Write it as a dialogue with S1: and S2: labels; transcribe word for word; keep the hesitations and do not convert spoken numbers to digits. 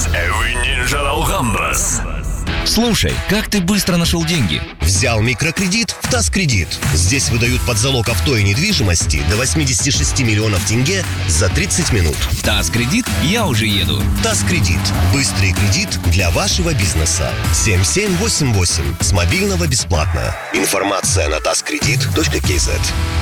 S1: Эвы Ninja Alhambras.
S2: Слушай, как ты быстро нашел деньги?
S3: Взял микрокредит в Таскредит. Здесь выдают под залог авто и недвижимости до восемьдесят шесть миллионов тенге за тридцать минут.
S2: Таскредит, я уже еду.
S3: Таскредит. Быстрый кредит для вашего бизнеса. семь семь восемь восемь. С мобильного бесплатно. Информация на таскредит точка кз.